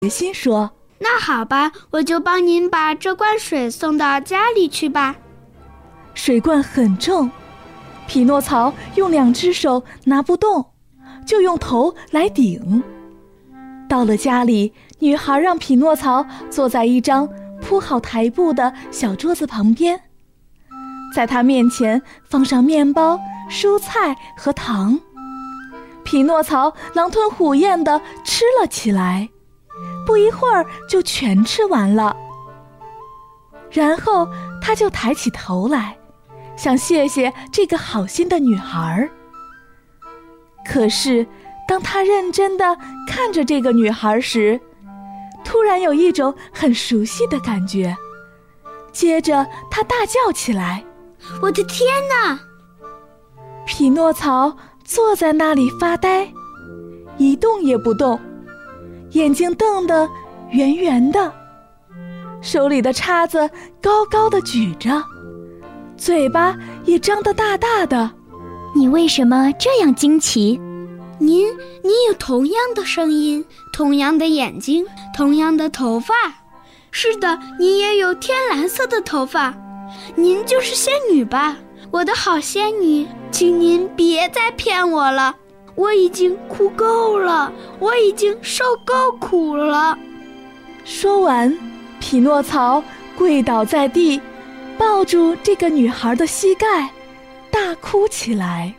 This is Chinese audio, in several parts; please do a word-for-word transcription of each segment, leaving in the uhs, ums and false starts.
决心说： 那好吧，我就帮您把这罐水送到家里去吧。 水罐很重，匹诺曹用两只手拿不动，就用头来顶。到了家里，女孩让匹诺曹坐在一张铺好台布的小桌子旁边，在他面前放上面包、蔬菜和糖。匹诺曹狼吞虎咽地吃了起来，不一会儿就全吃完了。然后他就抬起头来，想谢谢这个好心的女孩。可是当他认真地看着这个女孩时，突然有一种很熟悉的感觉。接着他大叫起来： 我的天哪！ 匹诺曹坐在那里发呆，一动也不动，眼睛瞪得圆圆的，手里的叉子高高的举着，嘴巴也张得大大的。 你为什么这样惊奇？ 您您有同样的声音，同样的眼睛，同样的头发。是的，您也有天蓝色的头发。您就是仙女吧？我的好仙女，请您别再骗我了，我已经哭够了，我已经受够苦了。 说完，匹诺曹跪倒在地，抱住这个女孩的膝盖，大哭起来。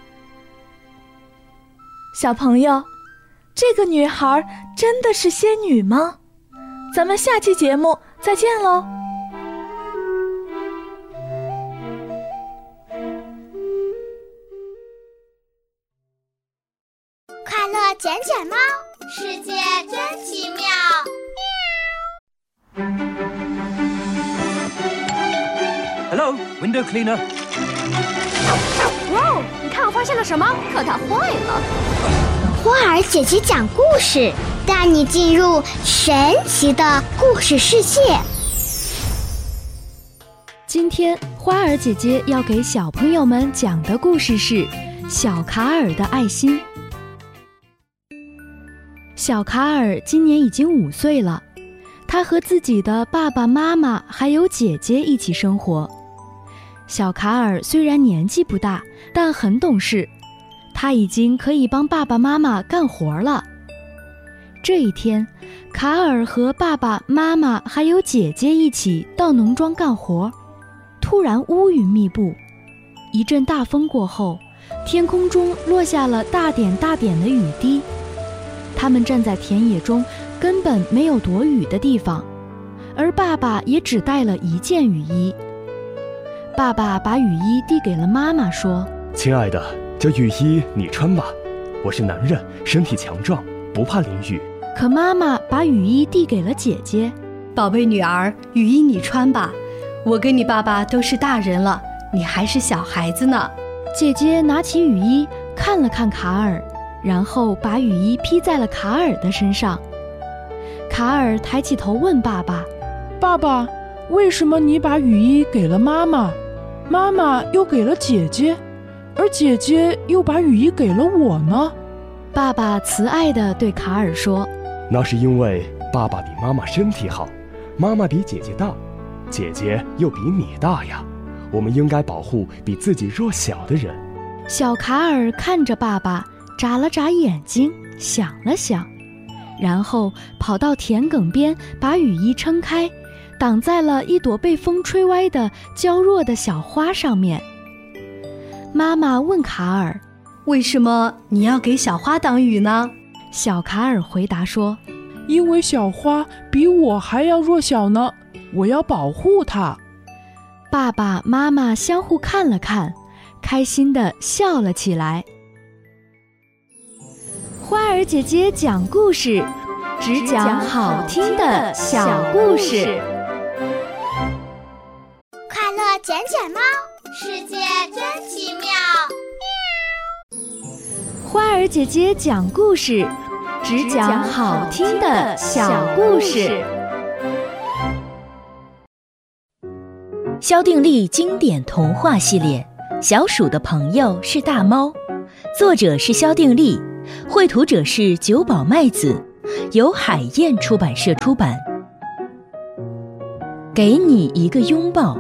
小朋友，这个女孩真的是仙女吗？咱们下期节目再见喽！ 快乐捡捡猫，世界真奇妙。 Hello, window cleaner. 哇哦！你看我发现了什么？可它坏了。 花儿姐姐讲故事，带你进入神奇的故事世界。 今天花儿姐姐要给小朋友们讲的故事是小卡尔的爱心。小卡尔今年已经五岁了，他和自己的爸爸妈妈还有姐姐一起生活。小卡尔虽然年纪不大，但很懂事，他已经可以帮爸爸妈妈干活了。这一天，卡尔和爸爸妈妈还有姐姐一起到农庄干活，突然乌云密布，一阵大风过后，天空中落下了大点大点的雨滴。他们站在田野中，根本没有躲雨的地方，而爸爸也只带了一件雨衣。爸爸把雨衣递给了妈妈，说： 亲爱的，这雨衣你穿吧，我是男人，身体强壮，不怕淋雨。 可妈妈把雨衣递给了姐姐， 宝贝女儿，雨衣你穿吧，我跟你爸爸都是大人了，你还是小孩子呢。 姐姐拿起雨衣看了看卡尔，然后把雨衣披在了卡尔的身上。卡尔抬起头问爸爸： 爸爸，为什么你把雨衣给了妈妈，妈妈又给了姐姐，而姐姐又把雨衣给了我呢？ 爸爸慈爱地对卡尔说： 那是因为爸爸比妈妈身体好，妈妈比姐姐大，姐姐又比你大呀，我们应该保护比自己弱小的人。 小卡尔看着爸爸，眨了眨眼睛，想了想，然后跑到田埂边，把雨衣撑开，挡在了一朵被风吹歪的娇弱的小花上面。妈妈问卡尔： 为什么你要给小花挡雨呢？ 小卡尔回答说： 因为小花比我还要弱小呢，我要保护它。 爸爸妈妈相互看了看，开心地笑了起来。花儿姐姐讲故事，只讲好听的小故事。 快乐捡捡猫，世界真奇妙。 花儿姐姐讲故事，只讲好听的小故事。 萧定力经典童话系列《小鼠的朋友是大猫》，作者是萧定力，绘图者是久保麦子， 由海燕出版社出版。给你一个拥抱。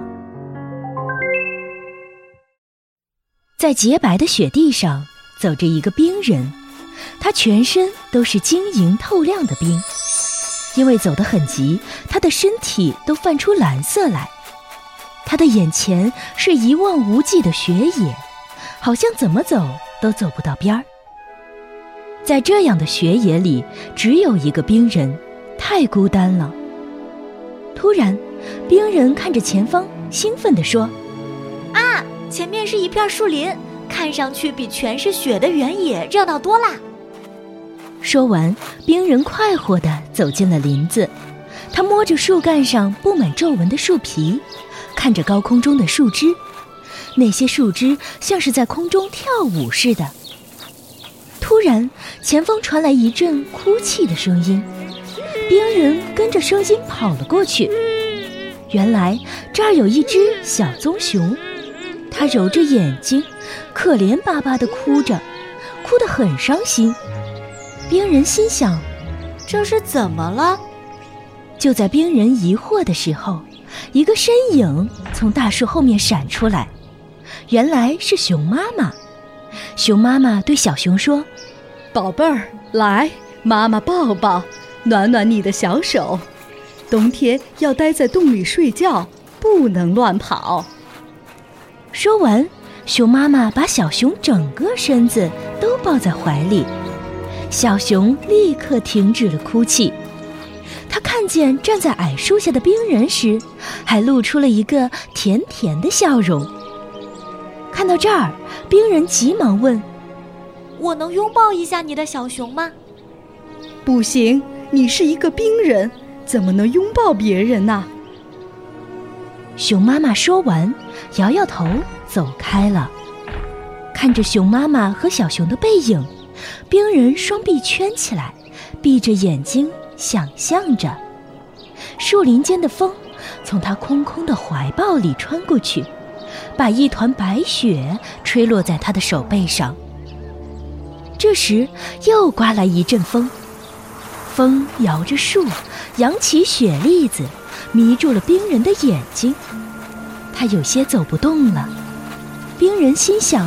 在洁白的雪地上走着一个冰人，他全身都是晶莹透亮的冰，因为走得很急，他的身体都泛出蓝色来。他的眼前是一望无际的雪野，好像怎么走都走不到边儿。在这样的雪野里，只有一个冰人，太孤单了。突然，冰人看着前方，兴奋地说： 啊，前面是一片树林，看上去比全是雪的原野热闹多啦。 说完，冰人快活地走进了林子。他摸着树干上布满皱纹的树皮，看着高空中的树枝，那些树枝像是在空中跳舞似的。突然，前方传来一阵哭泣的声音，冰人跟着声音跑了过去。原来这儿有一只小棕熊，它揉着眼睛，可怜巴巴地哭着，哭得很伤心。冰人心想， 这是怎么了？ 就在冰人疑惑的时候，一个身影从大树后面闪出来，原来是熊妈妈。熊妈妈对小熊说： 宝贝儿，来，妈妈抱抱，暖暖你的小手。冬天要待在洞里睡觉，不能乱跑。 说完，熊妈妈把小熊整个身子都抱在怀里。小熊立刻停止了哭泣。他看见站在矮树下的冰人时，还露出了一个甜甜的笑容。看到这儿，冰人急忙问： 我能拥抱一下你的小熊吗？ 不行，你是一个冰人，怎么能拥抱别人呢？ 熊妈妈说完，摇摇头走开了。看着熊妈妈和小熊的背影，冰人双臂圈起来，闭着眼睛想象着。树林间的风从他空空的怀抱里穿过去，把一团白雪吹落在他的手背上。这时又刮来一阵风，风摇着树，扬起雪粒子，迷住了冰人的眼睛。他有些走不动了。冰人心想，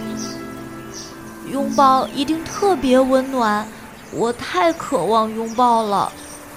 拥抱一定特别温暖，我太渴望拥抱了。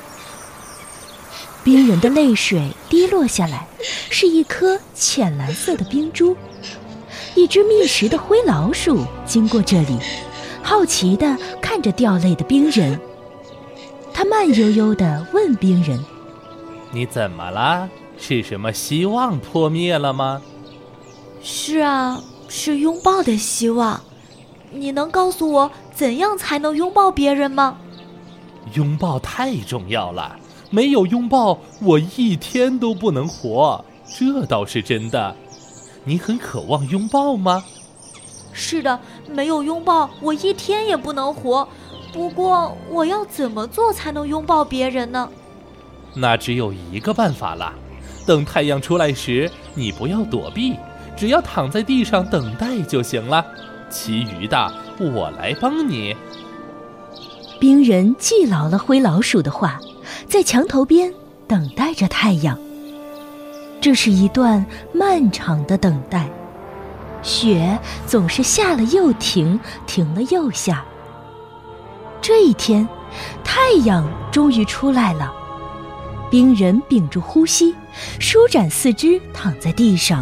冰人的泪水滴落下来，是一颗浅蓝色的冰珠。一只觅食的灰老鼠经过这里，好奇地看着掉泪的冰人。他慢悠悠地问冰人： 你怎么了？是什么希望破灭了吗？ 是啊，是拥抱的希望。你能告诉我怎样才能拥抱别人吗？ 拥抱太重要了，没有拥抱我一天都不能活，这倒是真的。你很渴望拥抱吗？ 是的，没有拥抱我一天也不能活。不过我要怎么做才能拥抱别人呢？ 那只有一个办法了，等太阳出来时，你不要躲避，只要躺在地上等待就行了，其余的我来帮你。 冰人记牢了灰老鼠的话，在墙头边等待着太阳。这是一段漫长的等待，雪总是下了又停，停了又下。这一天，太阳终于出来了。冰人屏住呼吸，舒展四肢躺在地上。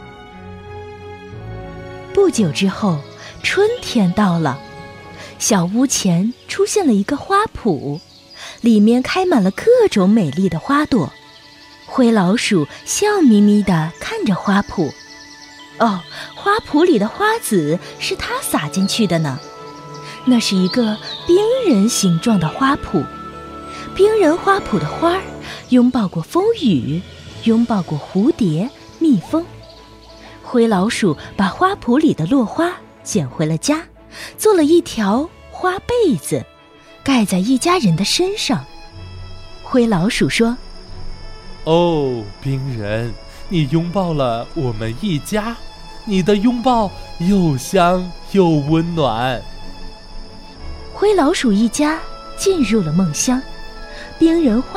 不久之后，春天到了。小屋前出现了一个花圃，里面开满了各种美丽的花朵。灰老鼠笑眯眯地看着花圃。哦，花圃里的花籽是它撒进去的呢。那是一个冰人形状的花圃。冰人花圃的花儿拥抱过风雨，拥抱过蝴蝶、蜜蜂。灰老鼠把花圃里的落花捡回了家，做了一条花被子，盖在一家人的身上。灰老鼠说： 哦，冰人，你拥抱了我们一家，你的拥抱又香又温暖。 灰老鼠一家进入了梦乡。冰人花